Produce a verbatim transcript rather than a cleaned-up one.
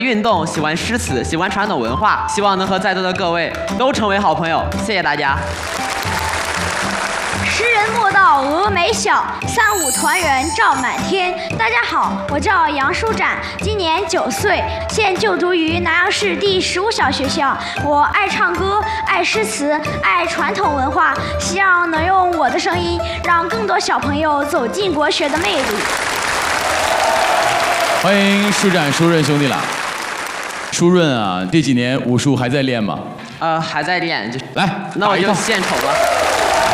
运动，喜欢诗词，喜欢传统文化，希望能和在座的各位都成为好朋友。谢谢大家。 诗人莫道峨眉晓，三五团圆照满天。大家好，我叫杨舒展，今年九岁，现就读于南阳市第十五小学校。我爱唱歌，爱诗词，爱传统文化，希望能用我的声音，让更多小朋友走进国学的魅力。 欢迎舒展、舒润兄弟俩。舒润啊，这几年武术还在练吗？ 呃，还在练，就来， 那我就献丑了。